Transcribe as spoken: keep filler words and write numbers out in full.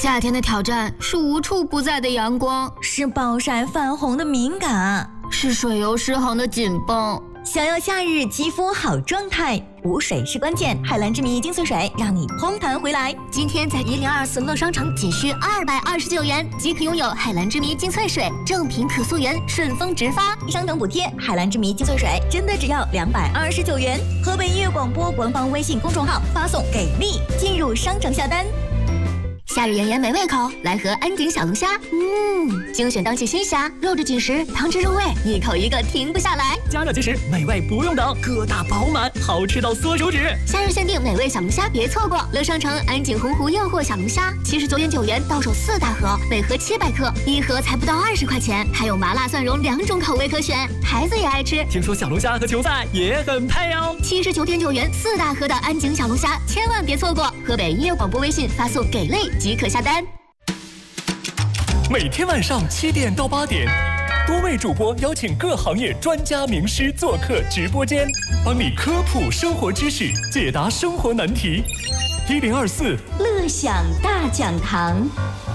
夏天的挑战是无处不在的阳光， 是暴晒泛红的敏感， 是水油失衡的紧绷。 想要夏日肌肤好状态，补水是关键。海蓝之谜精粹水让你嘭弹回来。 今天在一零二四乐商城仅需二百二十九元即可拥有海蓝之谜精粹水，正品可溯源，顺丰直发， 商等补贴。海蓝之谜精粹水真的只要两百二十九元。河北音乐广播官方微信公众号发送给力，进入商城下单。 夏日炎炎没胃口，来盒安井小龙虾。嗯，精选当季新虾，肉质紧实，汤汁入味，一口一个停不下来。 加热即食，美味不用等，个大饱满，好吃到缩手指。 夏日限定美味小龙虾，别错过！乐商城安井洪湖诱惑小龙虾，七十九点九元到手四大盒，每盒七百克，一盒才不到二十块钱，还有麻辣蒜蓉两种口味可选，孩子也爱吃。 听说小龙虾和球赛也很配哦。 七十九点九元四大盒的安井小龙虾，千万别错过！河北音乐广播微信发送给力即可下单。 每天晚上七点到八点，多位主播邀请各行业专家名师做客直播间，帮你科普生活知识，解答生活难题。一零二四乐享大讲堂。